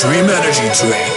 Extreme Energy Drink.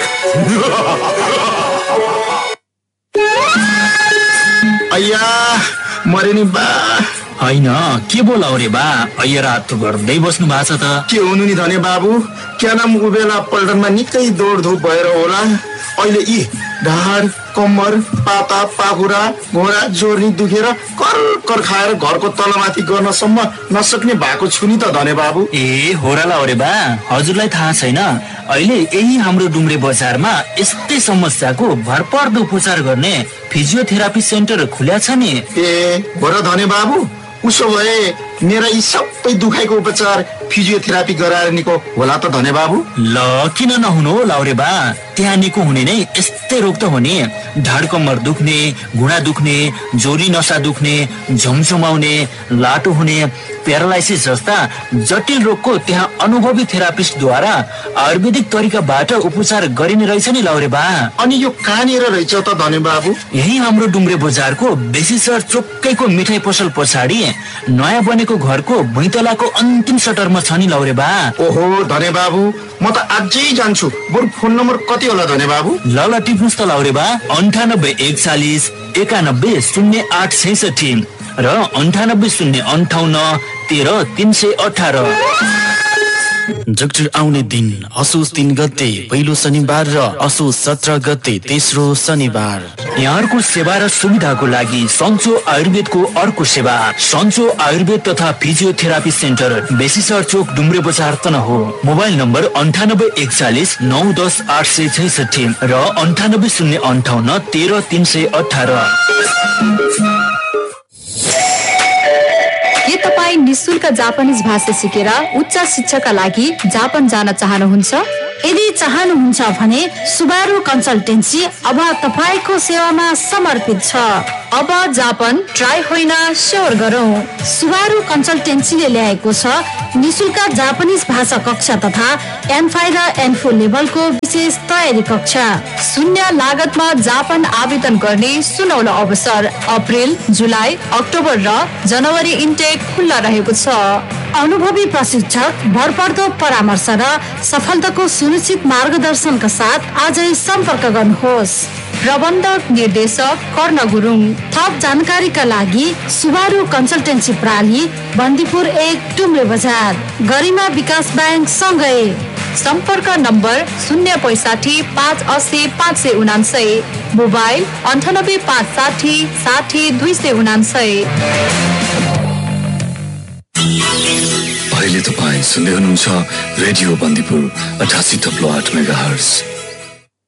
अय्या मरे नि बा हैन के बोलाउ रे बा अय्या रात गर्दै बस्नु भएको छ त के हुनु नि धने बाबु क्या नाम उबेला पल्टनमा निकै दौडधुप भएर होला अहिले यी ढाड कम्मर पाता पाखुरा घोडा जोर्नी दुखेर कर कर खाएर घरको तलमाथि गर्नसम्म नसक्ने भएको छु नि त धने बाबु ए होराला रे बा हजुरलाई थाहा छैन अहिले यही हाम्रो डुम्रे बजारमा यस्तै समस्याको भरपर्दो उपचार गर्ने फिजियोथेरापी सेन्टर खुल्या छ नि ए हो र धने बाबु उसो भए मेरा यी सबै दुखाइको उपचार फिजियोथेरापी गराएर निको होला त धने बाबु ल किन नहुनु लाउरे बा त्यहाँ निको हुने नै यस्तै रोग त हो नि ढाड कम्मर दुख्ने घुँडा दुख्ने जोरी नसा दुख्ने झमझमाउने लाटो हुने प्यारालाइसिस जस्ता जटिल रोगको त्यहाँ अनुभवी थेरापिस्टद्वारा आयुर्वेदिक तरिकाबाट उपचार गरिने रहेछ नि लाउरे बा अनि यो कहाँनिर रहेछ त धने बाबु यही हाम्रो डुम्रे बजारको बेसीसर चोक्कैको मिठाई पसल पछाडि नयाँ बनेको घरको भुइँतलाको अन्तिम सटरमा छ नि लाउरे बा ओहो धने बाबु म त अझै जान्छु बरु फोन नम्बर कति होला धने बाबु ल टिप्नुस् त लाउरे बा 9841 91 08 66 र 98 058 13 318 जगजुर आउने दिन असोज 3 गते पहिलो शनिबार र असोज 17 गते तेस्रो शनिबार यहाँको सेवा र सुविधाको लागि सन्चो आयुर्वेदको अर्को सेवा सन्चो आयुर्वेद तथा फिजियोथेरापी सेन्टर बेसीसर चोक डुम्रे बजार तनहुँ मोबाइल नम्बर 9841 910 866 र 98 058 13 318 के तपाईँ निशुल्क जापानिज भाषा सिकेर उच्च शिक्षाका लागि जापान जान चाहनुहुन्छ यदि चाहनुहुन्छ भने सुबारु कन्सल्टेन्सी अब तपाईको सेवामा समर्पित छ अब जापान ट्राई होइन स्योर गरौँ सुबारु कन्सल्टेन्सीले ल्याएको छ निशुल्क जापानिज भाषा कक्षा तथा N5 र N4 लेभलको विशेष तयारी कक्षा शून्य लागतमा जापान आवेदन गर्ने सुनौलो अवसर अप्रिल जुलाई अक्टोबर र जनवरी इन्टेक खुल्ला रहेको छ अनुभवी प्रशिक्षक भरपर्दो परामर्श र सफलताको सुनिश्चित मार्गदर्शनका साथ आजै सम्पर्क गर्नुहोस् प्रबन्धक निर्देशक कर्ण गुरुङ थप जानकारीका लागि सुबारु कन्सल्टेन्सी प्राली बन्दीपुर 1 डुम्रे बजार गरिमा विकास ब्याङ्क सँगै सम्पर्क नम्बर 065 580 579 मोबाइल 98 560 60 279 अहिले तपाईँ सुन्दै हुनुहुन्छ रेडियो बन्दीपुर 88.8 मेगाहर्ज